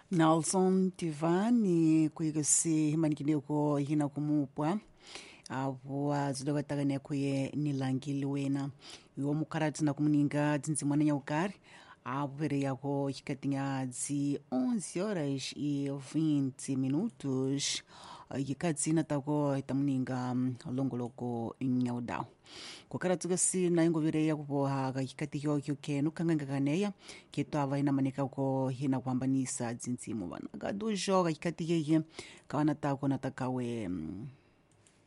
Nelson Tivani kuigasi himanikineko hina kumupwa apo zidokatagania kuye nilangili wena iwo mukarati na kumuninga dzindzimwana nyaukari apo pere yako hikatinha dzi 11 horas e 20 minutos yikadzina tako itamuninga longoloko nyaudau kukaratsikasi na ingovireya kupoha kahikati hyokyo kenu kangangakaneya ketwava hinamanekako hina kuhambanisa dzindzimu vana kadujo kahikati yeye kawana tako natakawe